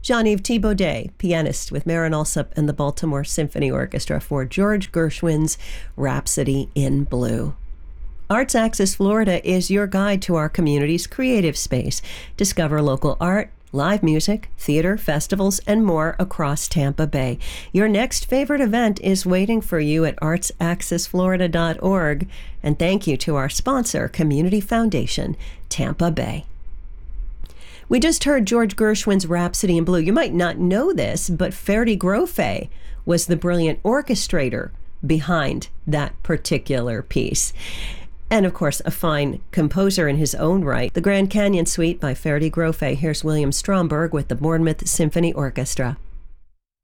Jean-Yves Thibaudet, pianist with Marin Alsop and the Baltimore Symphony Orchestra for George Gershwin's Rhapsody in Blue. Arts Axis Florida is your guide to our community's creative space. Discover local art, live music, theater, festivals, and more across Tampa Bay. Your next favorite event is waiting for you at artsaccessflorida.org. And thank you to our sponsor, Community Foundation, Tampa Bay. We just heard George Gershwin's Rhapsody in Blue. You might not know this, but Ferdi Grofé was the brilliant orchestrator behind that particular piece. And, of course, a fine composer in his own right. The Grand Canyon Suite by Ferdi Grofé. Here's William Stromberg with the Bournemouth Symphony Orchestra.